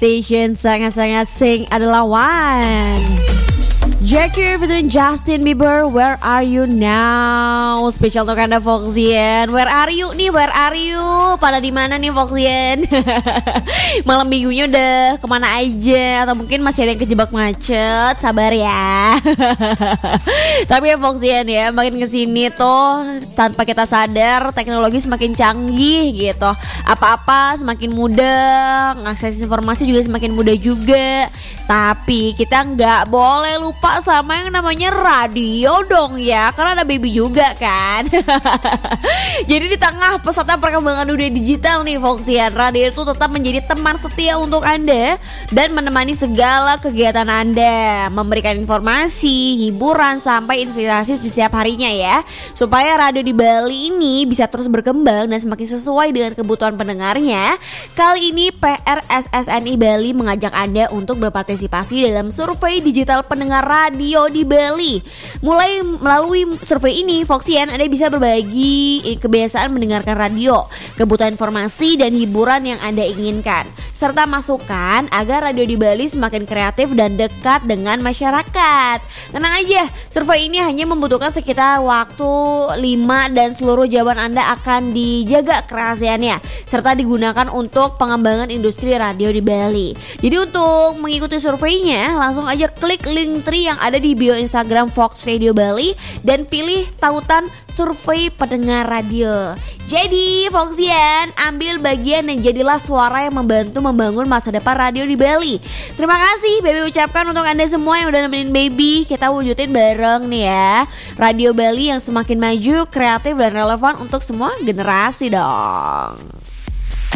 station sangat-sangat sing adalah One. Jackie featuring Justin Bieber, Where Are You Now? Spesial untuk Anda Foxian. Where are you nih? Where are you? Pada di mana nih Foxian? Malam minggunya udah kemana aja? Atau mungkin masih ada yang kejebak macet? Sabar ya. Tapi ya Foxian ya, makin kesini tuh tanpa kita sadar teknologi semakin canggih gitu. Apa-apa semakin mudah, ngakses informasi juga semakin mudah juga. Tapi kita nggak boleh lupa sama yang namanya radio dong ya, karena ada baby juga kan. Jadi di tengah pesatnya perkembangan dunia digital nih Foxian, radio itu tetap menjadi teman setia untuk Anda dan menemani segala kegiatan Anda, memberikan informasi, hiburan sampai inspirasi di setiap harinya ya. Supaya radio di Bali ini bisa terus berkembang dan semakin sesuai dengan kebutuhan pendengarnya, kali ini PRSSNI Bali mengajak Anda untuk berpartisipasi dalam survei digital pendengar radio di Bali. Mulai melalui survei ini, Foxian, Anda bisa berbagi kebiasaan mendengarkan radio, kebutuhan informasi dan hiburan yang Anda inginkan, serta masukan agar radio di Bali semakin kreatif dan dekat dengan masyarakat. Tenang aja, survei ini hanya membutuhkan sekitar waktu 5 dan seluruh jawaban Anda akan dijaga kerahasiaannya serta digunakan untuk pengembangan industri radio di Bali. Jadi untuk mengikuti surveinya, langsung aja klik link tree yang ada di bio Instagram Fox Radio Bali dan pilih tautan survei pendengar radio. Jadi Foxian, ambil bagian dan jadilah suara yang membantu membangun masa depan radio di Bali. Terima kasih Baby ucapkan untuk Anda semua yang udah nemenin Baby. Kita wujudin bareng nih ya Radio Bali yang semakin maju, kreatif dan relevan untuk semua generasi dong.